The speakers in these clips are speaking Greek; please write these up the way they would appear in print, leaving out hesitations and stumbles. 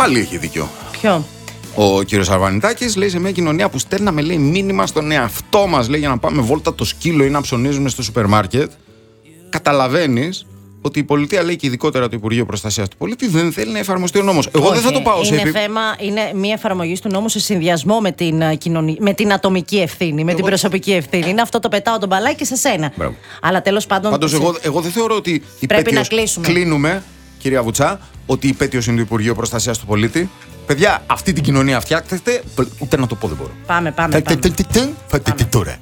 Πάλι έχει δίκιο. Ποιο? Ο κύριος Αρβανιτάκης λέει σε μια κοινωνία που στέλναμε λέει μήνυμα στον εαυτό μας λέει για να πάμε βόλτα το σκύλο ή να ψωνίζουμε στο σούπερ μάρκετ. Καταλαβαίνεις ότι η πολιτεία λέει και ειδικότερα το Υπουργείο Προστασίας του Πολίτη δεν θέλει να εφαρμοστεί ο νόμος. Εγώ δεν θα το πάω σε είναι μια εφαρμογή του νόμου σε συνδυασμό με την ατομική ευθύνη, με την προσωπική ευθύνη. Είναι αυτό το πετάω τον μπαλάκι σε σένα. Μπράβο. Αλλά τέλος πάντων. Πάντως εγώ δεν θεωρώ ότι πρέπει να κλείσουμε. Κλείνουμε, κυρία Βουτσά, ότι η υπέτειος είναι το Υπουργείο Προστασίας του Πολίτη. Παιδιά, αυτή την κοινωνία φτιάχτεται. Ούτε να το πω δεν μπορώ. Πάμε. Τώρα.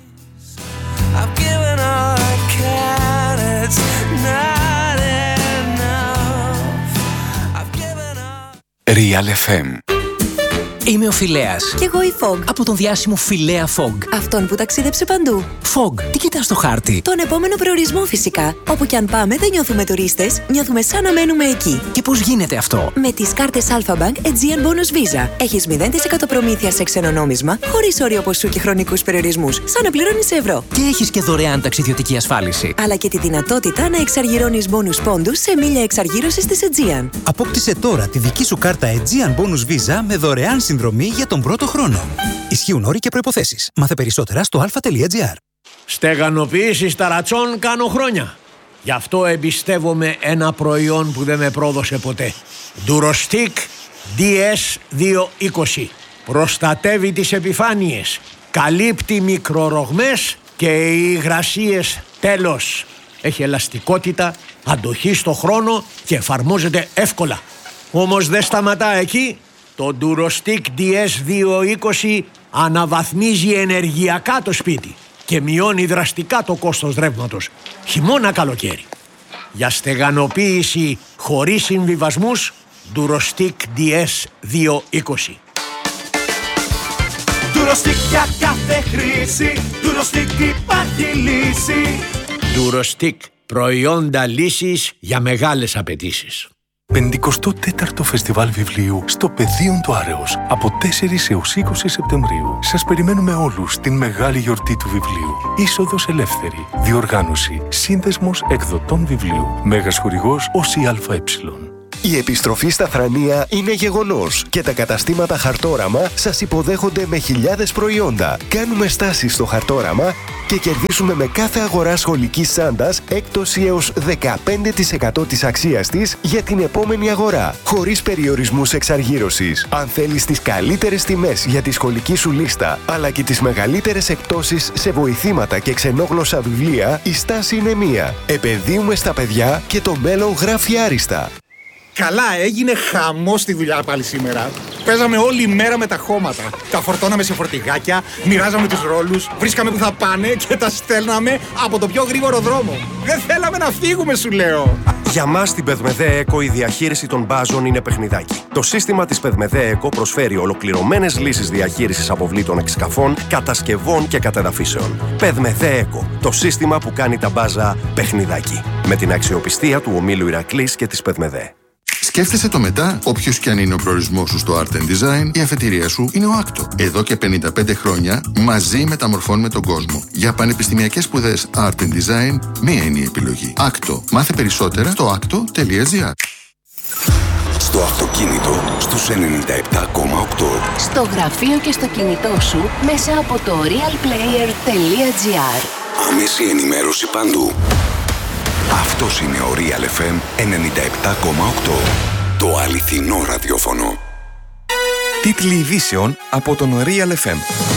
Real FM. Είμαι ο Φιλέας. Κι εγώ η Fog. Από τον διάσημο Φιλέα Fog. Αυτόν που ταξίδεψε παντού. Fog, τι κοιτάς στο χάρτη? Τον επόμενο προορισμό φυσικά. Όπου κι αν πάμε δεν νιώθουμε τουρίστες, νιώθουμε σαν να μένουμε εκεί. Και πώς γίνεται αυτό? Με τις κάρτες Alpha-Bank Aegean Bonus Visa. Έχεις 0% προμήθεια σε ξένο νόμισμα, χωρίς όριο ποσού και χρονικούς περιορισμούς, σαν να πληρώνεις σε ευρώ. Και έχεις και δωρεάν ταξιδιωτική ασφάλιση. Αλλά και τη δυνατότητα να εξαργυρώνεις bonus πόντους σε μίλια εξαργύρωσης της Aegean. Απόκτησε τώρα τη δική σου κάρτα Aegean Bonus Visa με δωρεάν συνδρομή για τον πρώτο χρόνο. Ισχύουν όροι και προϋποθέσεις. Μάθε περισσότερα στο alpha.gr. Στεγανοποίηση ταρατσών κάνω χρόνια. Γι' αυτό εμπιστεύομαι ένα προϊόν που δεν με πρόδωσε ποτέ. Durostic DS220. Προστατεύει τις επιφάνειες. Καλύπτει μικρορογμές και οι υγρασίες τέλος. Έχει ελαστικότητα, αντοχή στο χρόνο και εφαρμόζεται εύκολα. Όμως δεν σταματά εκεί. Το Durostic DS220 αναβαθμίζει ενεργειακά το σπίτι και μειώνει δραστικά το κόστος ρεύματος, χειμώνα καλοκαίρι. Για στεγανοποίηση χωρίς συμβιβασμούς, Durostic DS220. Durostic για κάθε χρήση, Durostic υπάρχει λύση. Durostic, προϊόντα λύσης για μεγάλες απαιτήσεις. 54ο Φεστιβάλ Βιβλίου στο Πεδίον του Άρεος από 4 έως 20 Σεπτεμβρίου. Σας περιμένουμε όλους στην μεγάλη γιορτή του βιβλίου. Είσοδος ελεύθερη. Διοργάνωση. Σύνδεσμος εκδοτών βιβλίου. Μέγας χορηγός ΟΣΥ-ΑΕ. Η επιστροφή στα Θρανία είναι γεγονός και τα καταστήματα Χαρτόραμα σας υποδέχονται με χιλιάδες προϊόντα. Κάνουμε στάσεις στο Χαρτόραμα και κερδίσουμε με κάθε αγορά σχολικής τσάντας έκπτωση έως 15% της αξίας της για την επόμενη αγορά, χωρίς περιορισμούς εξαργύρωσης. Αν θέλεις τις καλύτερες τιμές για τη σχολική σου λίστα, αλλά και τις μεγαλύτερες εκπτώσεις σε βοηθήματα και ξενόγλωσσα βιβλία, η στάση είναι μία. Επενδύουμε στα παιδιά και το μέλλον γράφει άριστα. Καλά, έγινε χαμός στη δουλειά πάλι σήμερα. Παίζαμε όλη μέρα με τα χώματα. Τα φορτώναμε σε φορτηγάκια, μοιράζαμε τους ρόλους, βρίσκαμε που θα πάνε και τα στέλναμε από το πιο γρήγορο δρόμο. Δεν θέλαμε να φύγουμε, σου λέω. Για μας στην Πεδμεδέ Eco η διαχείριση των μπάζων είναι παιχνιδάκι. Το σύστημα της Πεδμεδέ Eco προσφέρει ολοκληρωμένες λύσεις διαχείρισης αποβλήτων εξκαφών, κατασκευών και κατεδαφίσεων. Πεδμεδέ Eco, το σύστημα που κάνει τα μπάζα παιχνιδάκι. Με την αξιοπιστία του ομίλου Ηρακλής και της Πεδμεδέ. Σκέφτεσαι το μετά, όποιος και αν είναι ο προορισμός σου στο Art Design, η αφετηρία σου είναι ο Άκτο. Εδώ και 55 χρόνια μαζί μεταμορφώνουμε τον κόσμο. Για πανεπιστημιακές σπουδές Art Design, μία είναι η επιλογή. Άκτο. Μάθε περισσότερα στο akto.gr. Στο αυτοκίνητο στους 97,8. Στο γραφείο και στο κινητό σου μέσα από το realplayer.gr. Άμεση ενημέρωση παντού. Αυτός είναι ο Real FM 97,8. Το αληθινό ραδιόφωνο. Τίτλοι ειδήσεων από τον Real FM.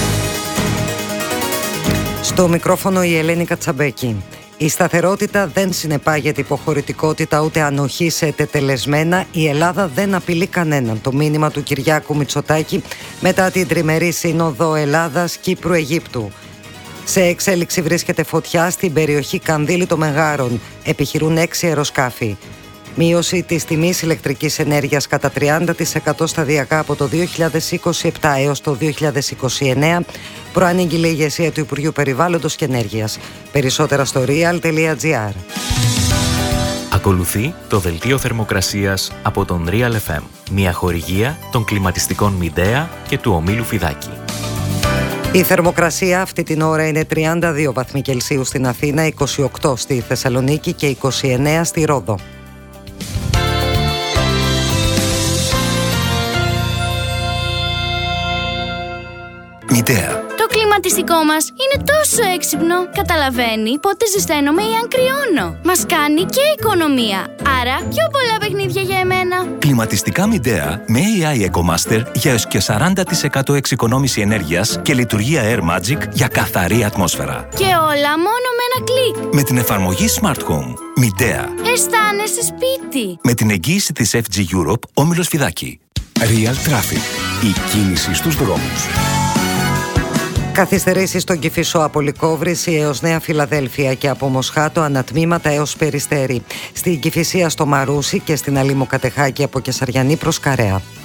Στο μικρόφωνο η Ελένη Κατσαμπέκη. Η σταθερότητα δεν συνεπάγεται υποχωρητικότητα ούτε ανοχή σε τετελεσμένα. Η Ελλάδα δεν απειλεί κανέναν. Το μήνυμα του Κυριάκου Μητσοτάκη μετά την τριμερή σύνοδο Ελλάδας-Κύπρου-Αιγύπτου. Σε εξέλιξη βρίσκεται φωτιά στην περιοχή Κανδύλη των Μεγάρων. Επιχειρούν 6 αεροσκάφη. Μείωση της τιμής ηλεκτρικής ενέργειας κατά 30% σταδιακά από το 2027 έως το 2029, προανήγγειλε η ηγεσία του Υπουργείου Περιβάλλοντος και Ενέργειας. Περισσότερα στο real.gr. Ακολουθεί το δελτίο θερμοκρασίας από τον Real FM, μια χορηγία των κλιματιστικών Midea και του ομίλου Φιδάκη. Η θερμοκρασία αυτή την ώρα είναι 32 βαθμοί Κελσίου στην Αθήνα, 28 στη Θεσσαλονίκη και 29 στη Ρόδο. Μηντέα. Το κλιματιστικό μας είναι τόσο έξυπνο. Καταλαβαίνει πότε ζεσταίνομαι ή αν κρυώνω. Μας κάνει και οικονομία. Άρα πιο πολλά παιχνίδια για εμένα. Κλιματιστικά Μηντέα με AI EcoMaster για έως και 40% εξοικονόμηση ενέργειας και λειτουργία Air Magic για καθαρή ατμόσφαιρα. Και όλα μόνο με ένα κλικ. Με την εφαρμογή Smart Home. Μηντέα. Αισθάνεσαι σπίτι. Με την εγγύηση της FG Europe, Όμιλος Φιδάκη. Real Traffic. Η κίνηση στους δρόμους. Καθυστερήσεις στον Κηφισό από Λυκόβρηση έως Νέα Φιλαδέλφια και από Μοσχάτο ανατμήματα έως Περιστέρι. Στην Κηφισία στο Μαρούσι και στην Αλήμο Κατεχάκη από Κεσαριανή προς Καρέα.